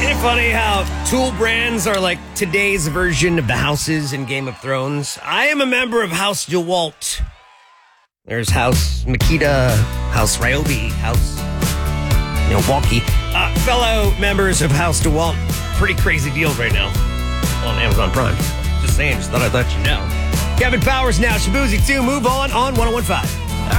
Ain't it funny how tool brands are like today's version of the houses in Game of Thrones? I am a member of House DeWalt. There's House Makita, House Ryobi, House Milwaukee. Fellow members of House DeWalt, pretty crazy deals right now on Amazon Prime. Just saying, just thought I'd let you know. Kevin Powers now, Shabuzi 2, move on 1015.